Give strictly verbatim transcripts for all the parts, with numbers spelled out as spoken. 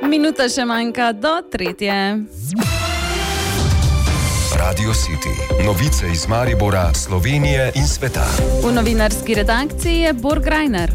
Minuta še manjka do tretje. Radio City. Novice iz Maribora, Slovenije in sveta. V novinarski redakciji je Borg Reiner.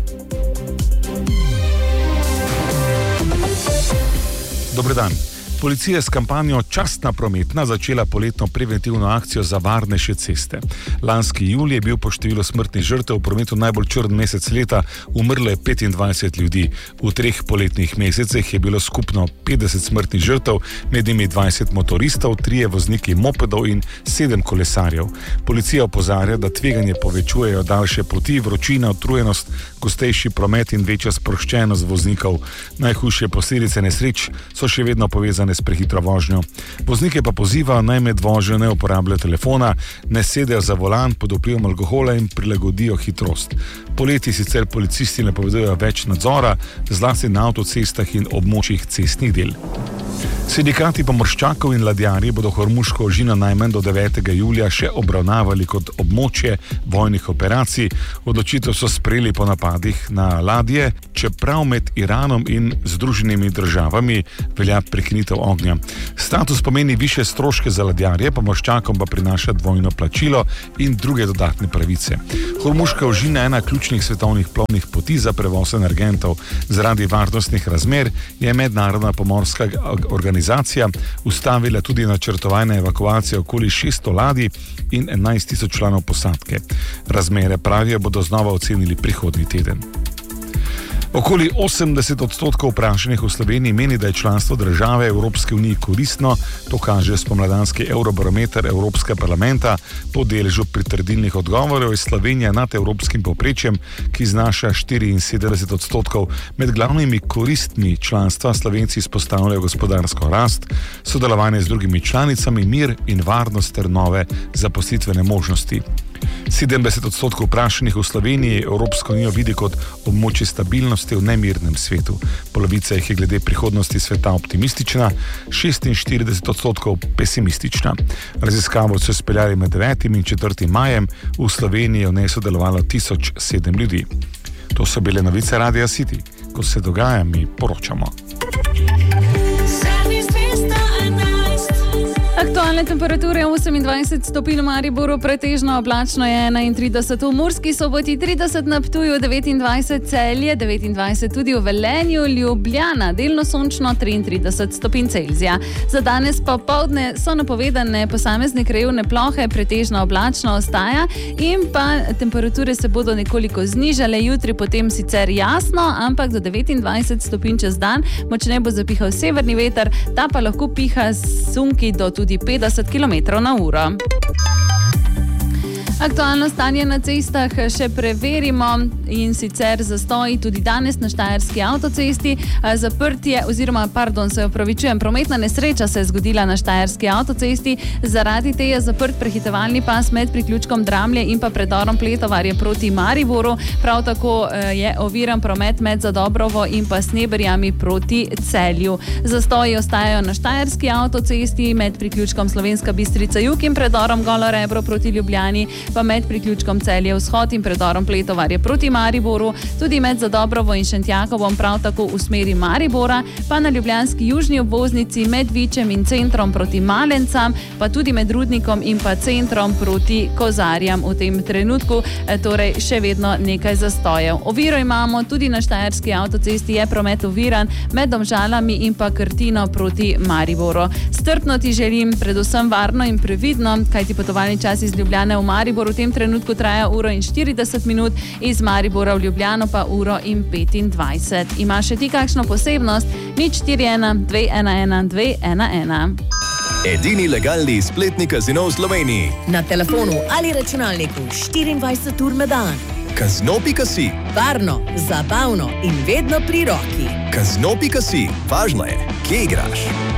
Dober dan. Policija je s kampanjo Častna prometna začela poletno preventivno akcijo za varnejše ceste. Lanski julij je bil po številu smrtnih žrtev v prometu najbolj črn mesec leta, umrlo je petindvajset ljudi. V treh poletnih mesecih je bilo skupno petdeset smrtnih žrtev, med njimi dvajset motoristov, trije vozniki mopedov in sedem kolesarjev. Policija opozarja, da tveganje povečujejo daljše poti, vročina, utrujenost, gostejši promet in večja sproščenost voznikov. Najhujše posledice nesreč so še vedno povezane s prehitro vožnjo. Voznike pa poziva, naj med vožnjo ne uporabljajo telefona, ne sedejo za volan pod vplivom alkohola in prilagodijo hitrost. Poleti sicer policisti napovedujejo več nadzora, zlasti na avtocestah in območjih cestnih del. Sindikati pomorščakov in ladjarji bodo Hormuško ožino najmanj do devetega julija še obravnavali kot območje vojnih operacij. Odločitev so sprejeli po napadih na ladje, čeprav med Iranom in Združenimi državami velja prekinitev ognja. Status pomeni više stroške za ladjarje, pomorščakom pa prinaša dvojno plačilo in druge dodatne pravice. Hormuška ožina je ena ključnih svetovnih plovnih poti za prevoz energentov. Zaradi varnostnih razmer je mednarodna pomorska organizacija ustavila tudi načrtovane evakuacije okoli šeststo ladij in enajst tisoč članov posadke. Razmere, pravijo, bodo znova ocenili prihodnji teden. Okoli osemdeset odstotkov vprašanih v Sloveniji meni, da je članstvo države Evropske unije koristno. To kaže spomladanski Eurobarometer Evropskega parlamenta. Po deležu pritrdilnih odgovorov je Slovenija nad evropskim povprečjem, ki znaša štiriinsedemdeset odstotkov. Med glavnimi koristmi članstva Slovenci izpostavljajo gospodarsko rast, sodelovanje z drugimi članicami, mir in varnost ter nove zaposlitvene možnosti. sedemdeset odstotkov vprašanih v Sloveniji Evropsko unijo vidi kot območje stabilnosti v nemirnem svetu. Polovica jih je glede prihodnosti sveta optimistična, šestinštirideset odstotkov pesimistična. Raziskavo so izpeljali med devetim in četrtim majem, v Sloveniji v njej sodelovalo tisoč sedem ljudi. To so bile novice Radia City. Ko se dogaja, mi poročamo. Aktualne temperature osemindvajset stopinj v Mariboru, pretežno oblačno je enaintrideset, v Murski Soboti trideset, na Ptuju devetindvajset, Celje devetindvajset, tudi v Velenju, Ljubljana delno sončno triintrideset stopinj Celzija. Za danes popoldne so napovedane posamezne krajevne plohe, pretežno oblačno ostaja in pa temperature se bodo nekoliko znižale, jutri potem sicer jasno, ampak do devetindvajset stopinj čez dan, močneje bo zapihal severni veter, ta pa lahko piha sunki do tudi petdeset kilometrov na uro. Aktualno stanje na cestah še preverimo in sicer zastoji tudi danes na Štajerski avtocesti. Zaprtje oziroma, pardon, se opravičujem, prometna nesreča se je zgodila na Štajerski avtocesti. Zaradi te je zaprt prehitevalni pas med priključkom Dramlje in pa predorom Pletovarje proti Mariboru. Prav tako je oviran promet med Zadobrovo in pa Sneberjami proti Celju. Zastoji ostajajo na Štajerski avtocesti med priključkom Slovenska Bistrica jug in predorom Golo Rebro proti Ljubljani, pa med priključkom Celje vzhod in predorom Pletovarje proti Mariboru, tudi med Zadobrovo in Šentjakovom, prav tako v smeri Maribora, pa na ljubljanski južni obvoznici med Vičem in centrom proti Malencam, pa tudi med Rudnikom in pa centrom proti Kozarjam v tem trenutku, torej še vedno nekaj zastojev. Oviro imamo tudi na Štajerski avtocesti, je promet oviran med Domžalami in pa Krtino proti Mariboru. Strpno ti želim predvsem varno in previdno, kajti potovalni čas iz Ljubljane v Maribor v tem trenutku traja uro in štirideset minut, iz Maribora v Ljubljano pa uro in petindvajset. Ima še ti kakšno posebnost? nič štiri ena dve ena ena dve ena ena. Edini legalni spletni kazino v Sloveniji. Na telefonu ali računalniku štiriindvajset ur na dan. Kazino pika si. Varno, zabavno in vedno pri roki. Kazino pika si. Važno je, kje igraš.